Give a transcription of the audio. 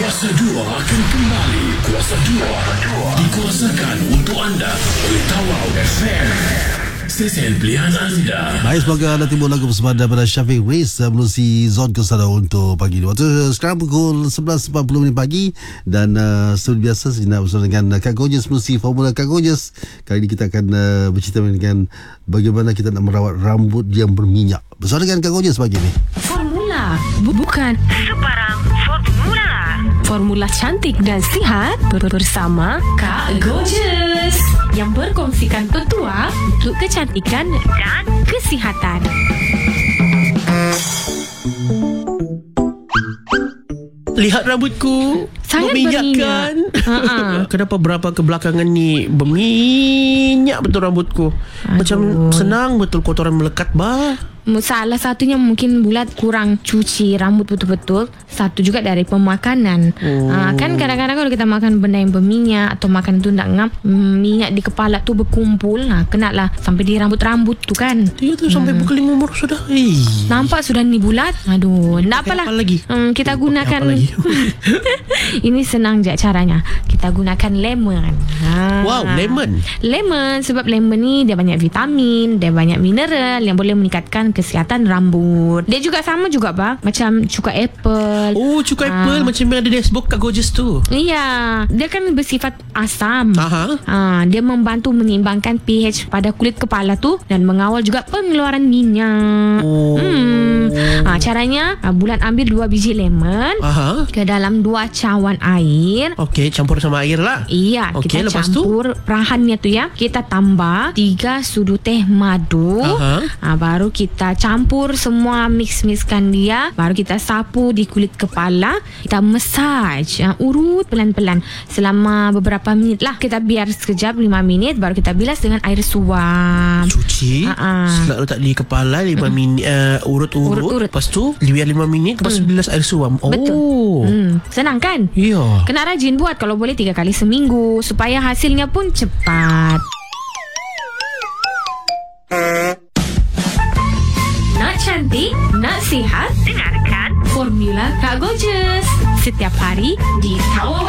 Kuasa 2 akan kembali. Kuasa 2 dikuasakan untuk anda oleh Tawau FM. Stesen pilihan anda. Baik, semoga anda timbul lagu bersama daripada Syafiq Riz melalui Zon Kesada untuk pagi ini. Waktu sekarang pukul 11.40 pagi. Dan seperti biasa saya nak bersama dengan Kak Gorgeous melalui Formula Kak Gorgeous. Kali ini kita akan bercerita dengan bagaimana kita nak merawat rambut yang berminyak. Bersama dengan Kak Gorgeous pagi ini. Formula bukan sebarang formula. Formula cantik dan sihat bersama Kak Gorgeous yang berkongsikan petua untuk kecantikan dan kesihatan. Lihat rambutku Sangat berminyak kan? Kenapa berapa kebelakangan ni berminyak betul rambutku. Macam senang betul kotoran melekat bah. Salah satunya mungkin bulat kurang cuci rambut betul-betul. Satu juga dari pemakanan. Kan kadang-kadang kalau kita makan benda yang berminyak atau makan tu tak ngam, minyak di kepala tu berkumpul. Kena lah sampai di rambut-rambut tu kan. Dia tu sampai pukul 5 umur sudah. Nampak sudah ni bulat. Aduh, tak apalah. Apa lagi? Kita gunakan apa lagi? ini senang je caranya. Kita gunakan lemon. Wow, lemon. Lemon sebab lemon ni dia banyak vitamin, dia banyak mineral yang boleh meningkatkan kesihatan rambut. Dia juga sama juga bang, macam cuka apple. Oh, cuka apple macam yang ada di Facebook Kak Gorgeous tu. Iya, dia kan bersifat asam. Dia membantu menyeimbangkan pH pada kulit kepala tu dan mengawal juga pengeluaran minyak. Caranya bulan ambil 2 biji lemon ke dalam 2 cawan air. Okey, campur sama air lah. Iya, okay, kita campur perahannya tu ya. Kita tambah 3 sudu teh madu. Baru kita campur semua, mix-mixkan dia. Baru kita sapu di kulit kepala. Kita massage urut pelan-pelan selama beberapa minit lah. Kita biar sekejap 5 minit. Baru kita bilas dengan air suam. Cuci selalu letak di kepala 5 minit, urut-urut. Lepas tu biar 5 minit. Lepas bilas air suam. Betul. Senang kan? Ya. Kena rajin buat, kalau boleh 3 kali seminggu supaya hasilnya pun cepat. Nak cantik, nak sihat, dengarkan Formula Kak Gorgeous setiap hari di Tawau